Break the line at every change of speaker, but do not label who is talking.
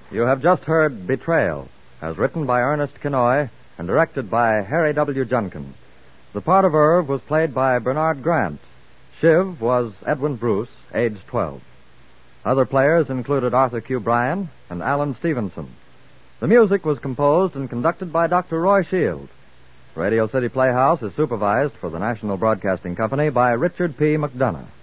You have just heard Betrayal, as written by Ernest Kinoy and directed by Harry W. Junkin. The part of Irv was played by Bernard Grant. Shiv was Edwin Bruce, age 12. Other players included Arthur Q. Bryan and Alan Stevenson. The music was composed and conducted by Dr. Roy Shields. Radio City Playhouse is supervised for the National Broadcasting Company by Richard P. McDonough.